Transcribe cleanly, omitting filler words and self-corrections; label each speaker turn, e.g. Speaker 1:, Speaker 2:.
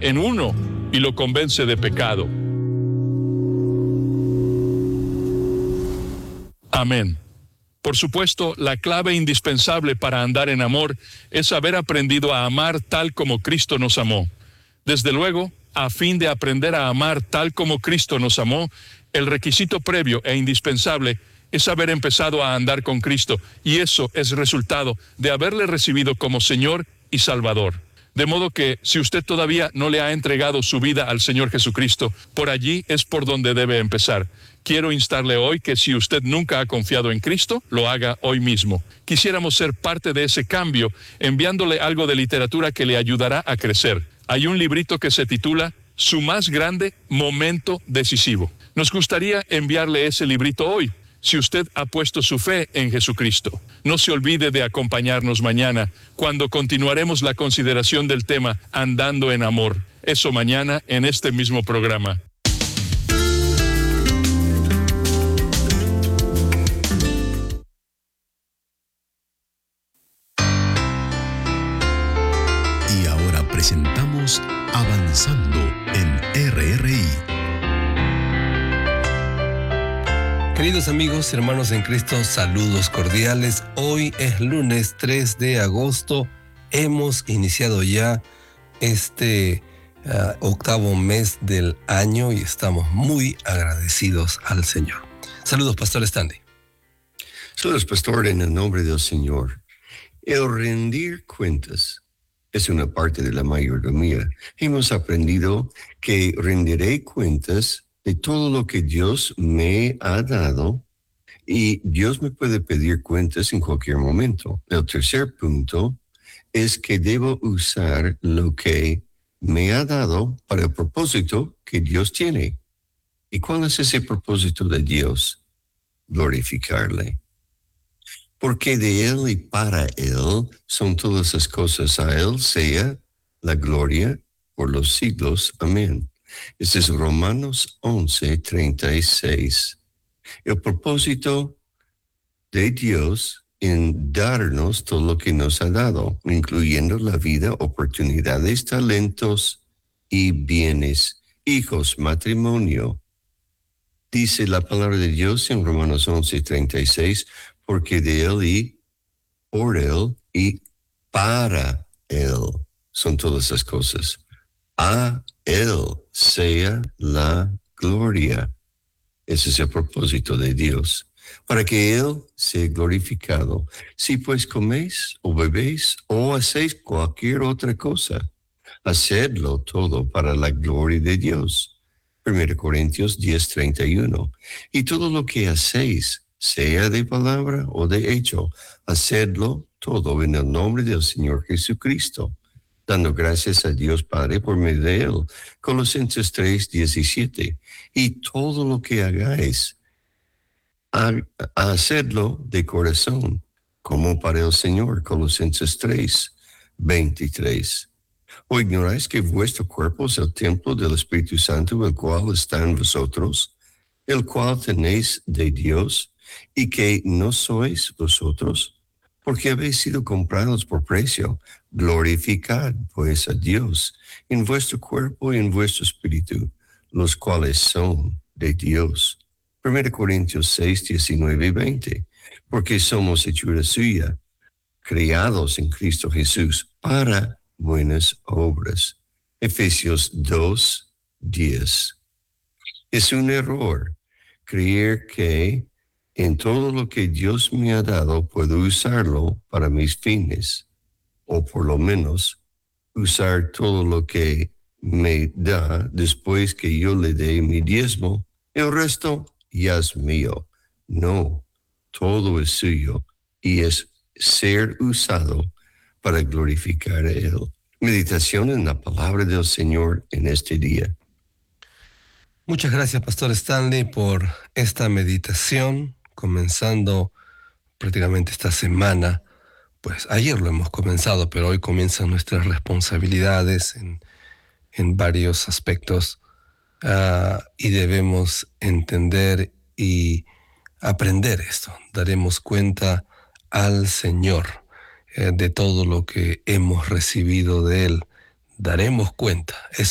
Speaker 1: en uno y lo convence de pecado. Amén. Por supuesto, la clave indispensable para andar en amor es haber aprendido a amar tal como Cristo nos amó. Desde luego, a fin de aprender a amar tal como Cristo nos amó, el requisito previo e indispensable es haber empezado a andar con Cristo, y eso es resultado de haberle recibido como Señor y Salvador. De modo que, si usted todavía no le ha entregado su vida al Señor Jesucristo, por allí es por donde debe empezar. Quiero instarle hoy que si usted nunca ha confiado en Cristo, lo haga hoy mismo. Quisiéramos ser parte de ese cambio, enviándole algo de literatura que le ayudará a crecer. Hay un librito que se titula Su más grande momento decisivo. Nos gustaría enviarle ese librito hoy, si usted ha puesto su fe en Jesucristo. No se olvide de acompañarnos mañana, cuando continuaremos la consideración del tema Andando en Amor. Eso mañana en este mismo programa.
Speaker 2: Y ahora presentamos Avanzando en RRI.
Speaker 3: Queridos amigos y hermanos en Cristo, saludos cordiales. Hoy es lunes 3 de agosto. Hemos iniciado ya este octavo mes del año y estamos muy agradecidos al Señor. Saludos, Pastor Stanley.
Speaker 4: Saludos, Pastor, en el nombre del Señor. El rendir cuentas es una parte de la mayordomía. Hemos aprendido que rendiré cuentas de todo lo que Dios me ha dado, y Dios me puede pedir cuentas en cualquier momento. El tercer punto es que debo usar lo que me ha dado para el propósito que Dios tiene. ¿Y cuál es ese propósito de Dios? Glorificarle. Porque de Él y para Él son todas las cosas. A Él sea la gloria por los siglos. Amén. Este es Romanos 11:36. El propósito de Dios en darnos todo lo que nos ha dado, incluyendo la vida, oportunidades, talentos y bienes, hijos, matrimonio. Dice la palabra de Dios en Romanos 11:36, porque de Él y por Él y para Él son todas las cosas. A Él sea la gloria. Ese es el propósito de Dios, para que Él sea glorificado. Si pues coméis o bebéis o hacéis cualquier otra cosa, hacedlo todo para la gloria de Dios. 1 Corintios 10:31. Y todo lo que hacéis, sea de palabra o de hecho, hacedlo todo en el nombre del Señor Jesucristo, dando gracias a Dios Padre por medio de Él. Colosenses 3:17. Y todo lo que hagáis, hacedlo de corazón, como para el Señor. Colosenses 3:23. ¿O ignoráis que vuestro cuerpo es el templo del Espíritu Santo, el cual está en vosotros, el cual tenéis de Dios, y que no sois vosotros? Porque habéis sido comprados por precio. Glorificad pues a Dios en vuestro cuerpo y en vuestro espíritu, los cuales son de Dios. 1 Corintios 6:19 y 20. Porque somos hechura suya, creados en Cristo Jesús para buenas obras. Efesios 2:10. Es un error creer que en todo lo que Dios me ha dado puedo usarlo para mis fines, o por lo menos usar todo lo que me da después que yo le dé mi diezmo. El resto ya es mío. No, todo es suyo y es ser usado para glorificar a Él. Meditación en la palabra del Señor en este día.
Speaker 3: Muchas gracias, Pastor Stanley, por esta meditación, comenzando prácticamente esta semana. Pues ayer lo hemos comenzado, pero hoy comienzan nuestras responsabilidades en varios aspectos, y debemos entender y aprender esto. Daremos cuenta al Señor de todo lo que hemos recibido de Él. Daremos cuenta.